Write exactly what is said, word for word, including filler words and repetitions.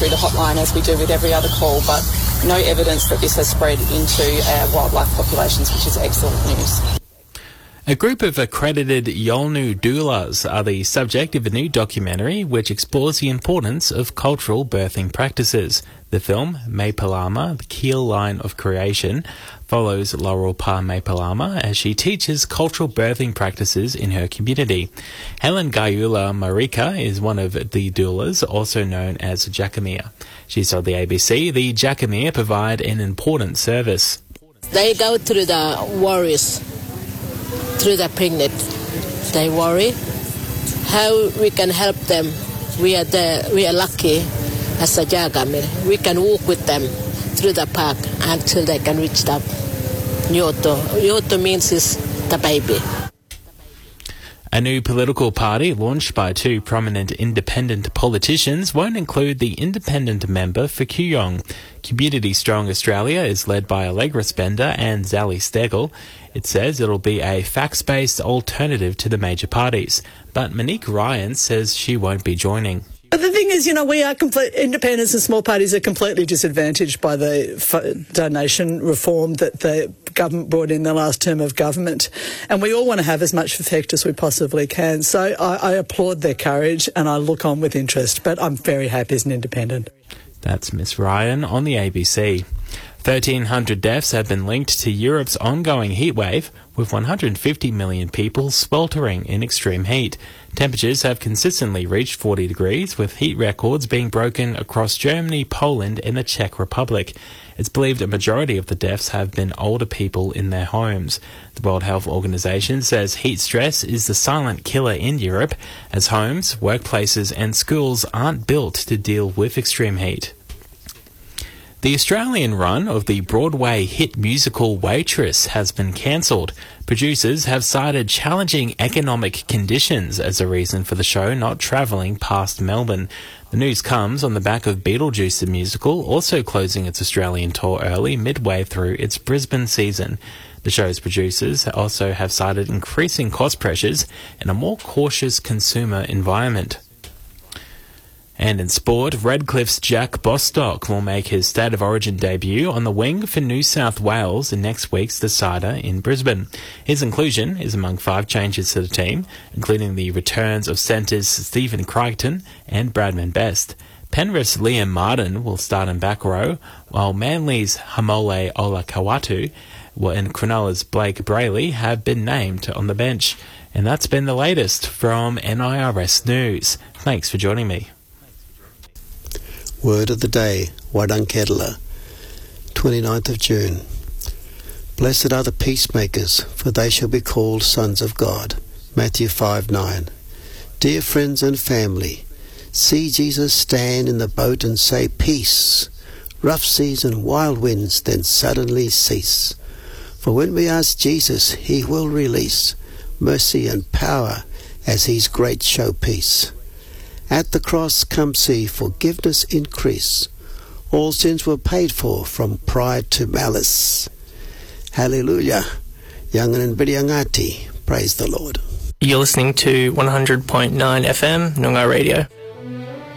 through the hotline as we do with every other call, but no evidence that this has spread into our wildlife populations, which is excellent news. A group of accredited Yolngu doulas are the subject of a new documentary which explores the importance of cultural birthing practices. The film, Maipalama, The Keel Line of Creation, follows Laurel Pa Maipalama as she teaches cultural birthing practices in her community. Helen Gayula Marika is one of the doulas, also known as Jackamea. She told the A B C the Jackamea provide an important service. They go through the worries, through the pregnant. They worry how we can help them. We are the, we are lucky as a Jackamea. We can walk with them through the park until they can reach the Nyoto. Nyoto means is the baby. A new political party launched by two prominent independent politicians won't include the independent member for Kooyong. Community Strong Australia is led by Allegra Spender and Zali Stegel. It says it'll be a facts-based alternative to the major parties. But Monique Ryan says she won't be joining. But the thing is, you know, we are complete, independents and small parties are completely disadvantaged by the f- donation reform that the government brought in the last term of government. And we all want to have as much effect as we possibly can. So I, I applaud their courage and I look on with interest. But I'm very happy as an independent. That's Miss Ryan on the A B C. thirteen hundred deaths have been linked to Europe's ongoing heatwave, with one hundred fifty million people sweltering in extreme heat. Temperatures have consistently reached forty degrees, with heat records being broken across Germany, Poland and the Czech Republic. It's believed a majority of the deaths have been older people in their homes. The World Health Organization says heat stress is the silent killer in Europe, as homes, workplaces and schools aren't built to deal with extreme heat. The Australian run of the Broadway hit musical Waitress has been cancelled. Producers have cited challenging economic conditions as a reason for the show not travelling past Melbourne. The news comes on the back of Beetlejuice the musical also closing its Australian tour early midway through its Brisbane season. The show's producers also have cited increasing cost pressures and a more cautious consumer environment. And in sport, Redcliffe's Jack Bostock will make his State of Origin debut on the wing for New South Wales in next week's decider in Brisbane. His inclusion is among five changes to the team, including the returns of centres Stephen Crichton and Bradman Best. Penrith's Liam Martin will start in back row, while Manly's Hamole Olakawatu and Cronulla's Blake Brayley have been named on the bench. And that's been the latest from N I R S News. Thanks for joining me. Word of the day, Wadunkedla, twenty-ninth of June. Blessed are the peacemakers, for they shall be called sons of God. Matthew five nine. Dear friends and family, see Jesus stand in the boat and say, peace. Rough seas and wild winds then suddenly cease. For when we ask Jesus, he will release mercy and power as his great showpiece. At the cross come see forgiveness increase. All sins were paid for from pride to malice. Hallelujah. Yangan and Bidyangati. Praise the Lord. You're listening to one hundred point nine F M, Noongar Radio.